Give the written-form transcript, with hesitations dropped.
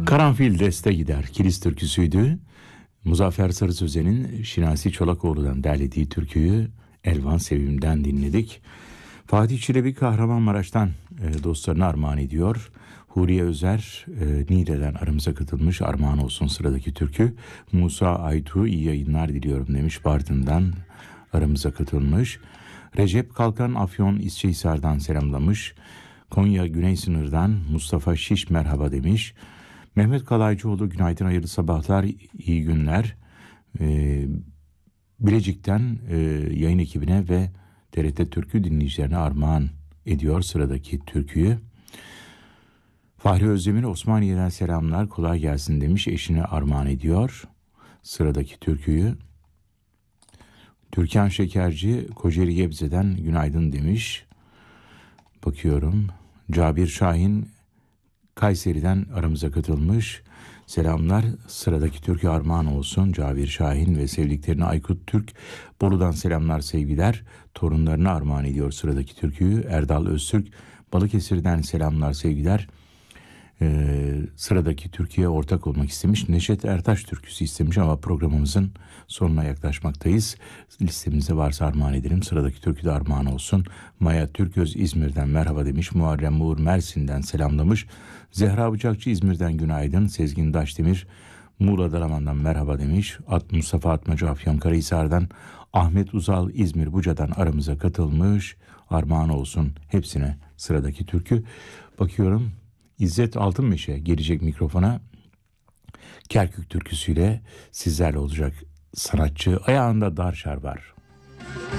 Karanfil deste gider Kilis türküsüydü. Muzaffer Sarı Sözen'in Şinasi Çolakoğlu'dan derlediği türküyü Elvan Sevim'den dinledik. Fatih Çelebi Kahramanmaraş'tan dostlarına armağan ediyor. Huriye Özer Niğde'den aramıza katılmış, armağan olsun sıradaki türkü. Musa Aytu iyi yayınlar diliyorum demiş, Bartın'dan aramıza katılmış. Recep Kalkan Afyon İsçehisar'dan selamlamış. Konya Güney Sınır'dan Mustafa Şiş merhaba demiş. Mehmet Kalaycıoğlu günaydın, hayırlı sabahlar, iyi günler. Bilecik'ten yayın ekibine ve TRT Türkü dinleyicilerine armağan ediyor sıradaki türküyü. Fahri Özdemir Osmaniye'den selamlar, kolay gelsin demiş, eşine armağan ediyor sıradaki türküyü. Türkan Şekerci Kocaeli Gebze'den günaydın demiş. Bakıyorum. Cabir Şahin Kayseri'den aramıza katılmış. Selamlar, sıradaki türkü armağan olsun Cabir Şahin ve sevdiklerine. Aykut Türk Bolu'dan selamlar, sevgiler, torunlarına armağan ediyor sıradaki türküyü. Erdal Öztürk Balıkesir'den selamlar, sevgiler. Sıradaki türküye ortak olmak istemiş. Neşet Ertaş türküsü istemiş ama programımızın sonuna yaklaşmaktayız. Listemizde varsa armağan edelim. Sıradaki türkü de armağan olsun. Maya Türköz İzmir'den merhaba demiş. Muharrem Uğur Mersin'den selamlamış. Zehra Bıçakçı İzmir'den günaydın. Sezgin Daşdemir Muğla Dalaman'dan merhaba demiş. Mustafa Atmacı Afyonkarahisar'dan, Ahmet Uzal İzmir Buca'dan aramıza katılmış. Armağan olsun hepsine sıradaki türkü. Bakıyorum, İzzet Altınmeşe gelecek mikrofona. Kerkük türküsüyle sizlerle olacak sanatçı. Ayağında dar şar var.